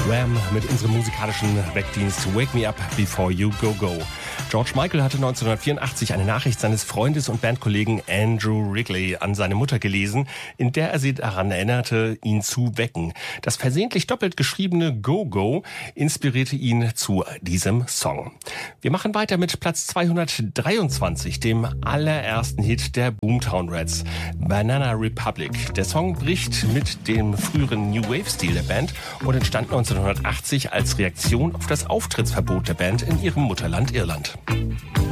Wham! Mit unserem musikalischen Wegdienst Wake Me Up Before You Go Go. George Michael hatte 1984 eine Nachricht seines Freundes und Bandkollegen Andrew Wrigley an seine Mutter gelesen, in der er sie daran erinnerte, ihn zu wecken. Das versehentlich doppelt geschriebene Go-Go inspirierte ihn zu diesem Song. Wir machen weiter mit Platz 223, dem allerersten Hit der Boomtown Rats, Banana Republic. Der Song bricht mit dem früheren New Wave-Stil der Band und entstand 1980 als Reaktion auf das Auftrittsverbot der Band in ihrem Mutterland Irland.